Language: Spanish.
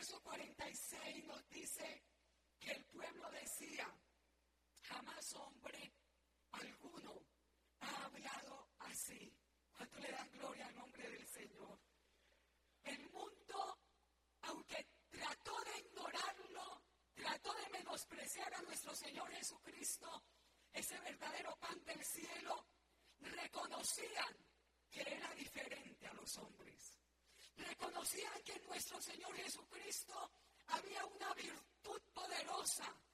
verso 46 nos dice que el pueblo decía: jamás hombre alguno ha hablado así. ¿Cuánto le dan gloria al nombre del Señor? El mundo, aunque trató de ignorarlo, trató de menospreciar a nuestro Señor Jesucristo, ese verdadero pan del cielo, reconocían que era diferente a los hombres. Reconocían que en nuestro Señor Jesucristo había una virtud poderosa